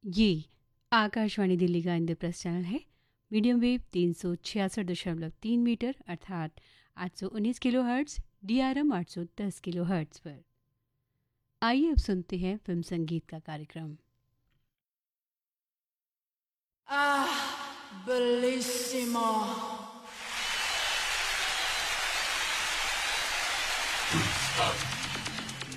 ये आकाशवाणी दिल्ली का इंद्रप्रस्थ चैनल है। मीडियम वेव 366.3 मीटर अर्थात 819 kilo hertz, DRM 810 kilo hertz पर। आइए अब सुनते हैं फिल्म संगीत का कार्यक्रम। Ah, bellissimo.